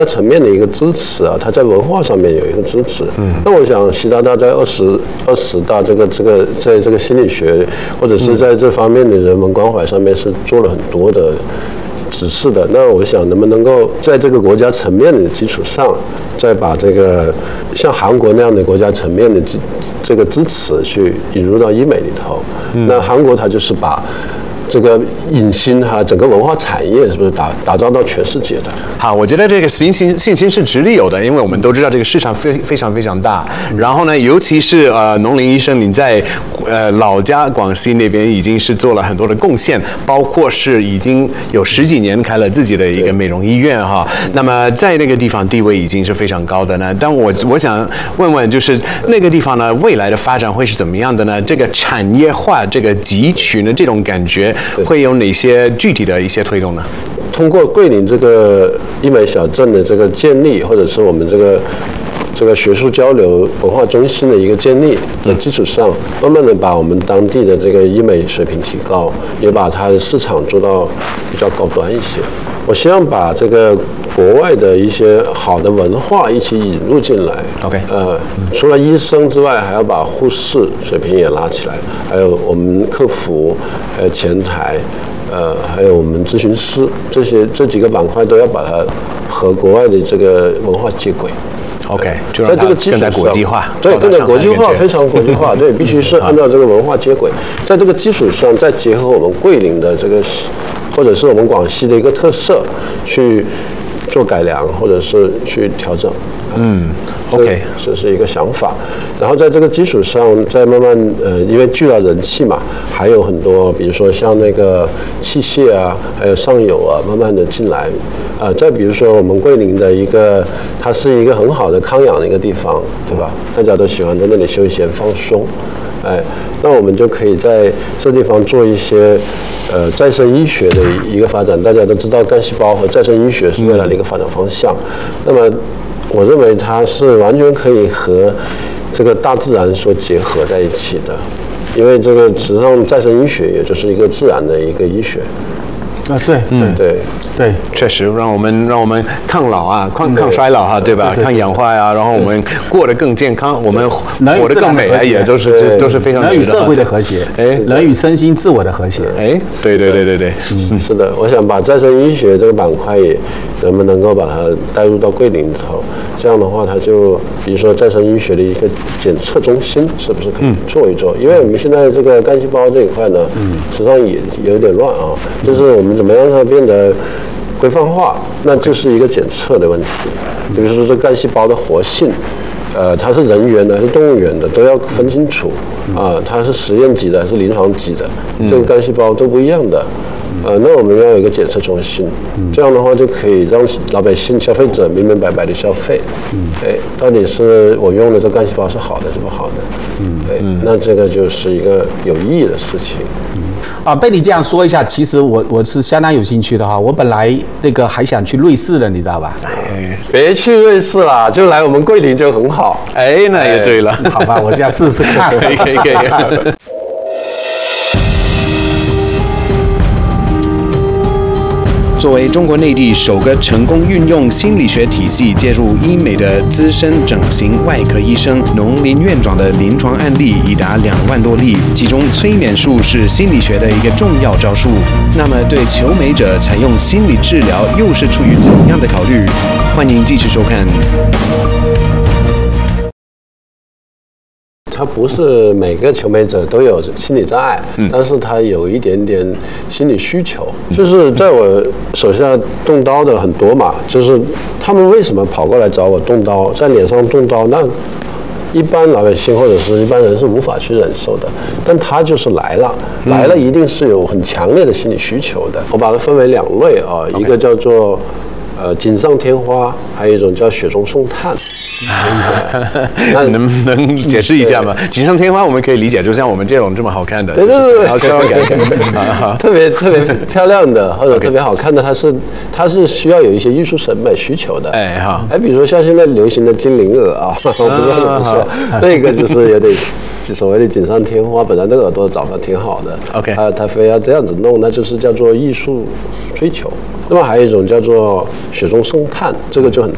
层面的一个支持啊，它在文化上面有一个支持。那我想习大大在20大在这个心理学或者是在这方面的人文关怀上面是做了很多的指示的。那我想能不能够在这个国家层面的基础上，再把这个像韩国那样的国家层面的这个支持去引入到医美里头。那韩国它就是把这个影星整个文化产业是不是打造到全世界的？ 好，我觉得这个信心是直立有的，因为我们都知道这个市场非常大。然后呢，尤其是农林医生，你在老家广西那边已经是做了很多的贡献，包括是已经有10几年开了自己的一个美容医院哈。那么在那个地方地位已经是非常高的呢。但我想问问，就是那个地方呢，未来的发展会是怎么样的呢？这个产业化、这个集群的这种感觉，会有哪些具体的一些推动呢？ 通过桂林这个医美小镇的这个建立，或者是我们这个学术交流文化中心的一个建立的基础上，慢慢的把我们当地的这个医美水平提高，也把它的市场做到比较高端一些。我希望把这个国外的一些好的文化一起引入进来。 OK， 除了医生之外，还要把护士水平也拉起来，还有我们客服，还有前台。还有我们咨询师，这几个板块都要把它和国外的这个文化接轨。 OK， 就让它更加国际化。 对，更加国际化，非常国际化。对，必须是按照这个文化接轨，在这个基础上，再结合我们桂林的这个，或者是我们广西的一个特色，去做改良，或者是去调整。 OK， 这是一个想法，然后在这个基础上，再慢慢因为聚了人气嘛，还有很多，比如说像那个器械啊，还有上游啊，慢慢的进来，再比如说我们桂林的一个，它是一个很好的康养的一个地方，对吧？大家都喜欢在那里休闲放松，那我们就可以在这地方做一些再生医学的一个发展。大家都知道干细胞和再生医学是未来的一个发展方向，那么我认为它是完全可以和这个大自然所结合在一起的，因为这个实际上再生医学也就是一个自然的一个医学。 对，确实让我们抗老啊，抗衰老哈，对吧？抗氧化呀，然后我们过得更健康，我们活得更美啊，也都是非常人与社会的和谐，人与身心自我的和谐。 对， 是的，我想把再生医学这个板块也能够把它带入到桂林里头，这样的话，它就比如说再生医学的一个检测中心，是不是可以做一做？因为我们现在这个干细胞这一块呢，实际上也有点乱啊，就是我们怎么样让它变得规范化，那就是一个检测的问题。比如说这干细胞的活性，它是人源的还是动物源的，都要分清楚啊，它是实验级的还是临床级的，这个干细胞都不一样的。那我们要有一个检测中心，这样的话就可以让老百姓、消费者明明白白的消费。到底是我用的这干细胞是好的是不好的？那这个就是一个有意义的事情。 被你这样说一下，其实我是相当有兴趣的哈。我本来那个还想去瑞士的，你知道吧？ 别去瑞士啦，就来我们桂林就很好。 那也对了。 好吧，我这样试试看。 可以。作为中国内地首个成功运用心理学体系介入医美的资深整形外科医生，农林院长的临床案例已达2万多例，其中催眠术是心理学的一个重要招数。那么对求美者采用心理治疗又是出于怎样的考虑？欢迎继续收看。 他不是每个求美者都有心理障碍，但是他有一点点心理需求。就是在我手下动刀的很多嘛，就是他们为什么跑过来找我动刀，在脸上动刀，那一般老百姓或者是一般人是无法去忍受的，但他就是来了一定是有很强烈的心理需求的。我把它分为2类啊，一个叫做锦上添花，还有一种叫雪中送炭。 那能不能解释一下吗？锦上添花我们可以理解，就像我们这种这么好看的， 对，特别漂亮的或者特别好看的，它是需要有一些艺术审美需求的。比如说像现在流行的精灵耳啊，我不知道怎么说，那个就是有点所谓的锦上添花，本来那个耳朵长得挺好的，OK，他非要这样子弄，那就是叫做艺术追求。那么还有一种叫做雪中送炭，这个就很